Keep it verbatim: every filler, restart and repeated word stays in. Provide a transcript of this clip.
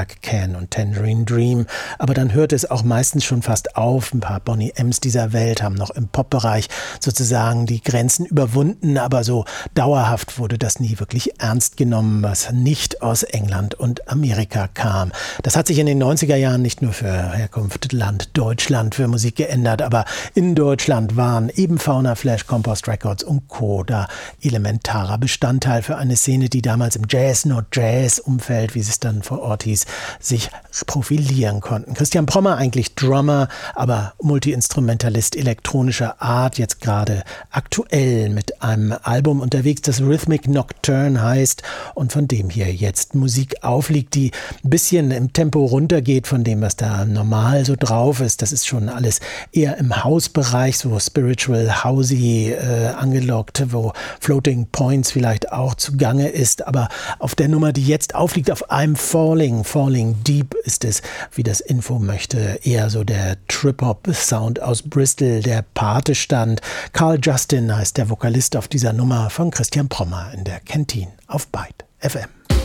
Werk Can und Tangerine Dream. Aber dann hörte es auch meistens schon fast auf. Ein paar Boney M's dieser Welt haben noch im Popbereich sozusagen die Grenzen überwunden. Aber so dauerhaft wurde das nie wirklich ernst genommen, was nicht aus England und Amerika kam. Das hat sich in den neunziger Jahren nicht nur für Herkunft Land Deutschland für Musik geändert, aber in Deutschland waren eben Fauna, Flash, Compost Records und Co. da elementarer Bestandteil für eine Szene, die damals im Jazz-Not-Jazz-Umfeld, wie es dann vor Ort hieß, sich profilieren konnten. Christian Prommer, eigentlich Drummer, aber Multi-Instrumentalist elektronischer Art, jetzt gerade aktuell mit einem Album unterwegs, das Rhythmic Nocturne heißt und von dem hier jetzt Musik aufliegt, die ein bisschen im Tempo runtergeht von dem, was da normal so drauf ist. Das ist schon alles eher im Hausbereich, so spiritual, housey äh, angelockt, wo Floating Points vielleicht auch zugange ist. Aber auf der Nummer, die jetzt aufliegt, auf I'm Falling, Falling Deep ist es, wie das Info möchte, eher so der Trip-Hop-Sound aus Bristol, der Pate stand. Carl Justin heißt der Vokalist auf dieser Nummer von Christian Prommer in der Canteen auf Byte F M.